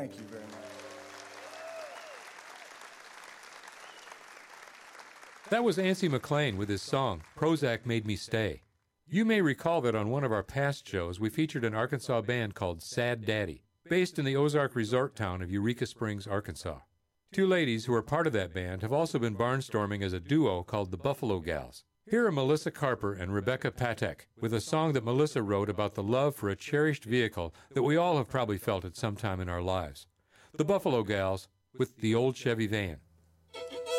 Thank you very much. That was Ancy McLean with his song, Prozac Made Me Stay. You may recall that on one of our past shows, we featured an Arkansas band called Sad Daddy, based in the Ozark resort town of Eureka Springs, Arkansas. Two ladies who are part of that band have also been barnstorming as a duo called the Buffalo Gals. Here are Melissa Carper and Rebecca Patek with a song that Melissa wrote about the love for a cherished vehicle that we all have probably felt at some time in our lives. The Buffalo Gals with the Old Chevy Van.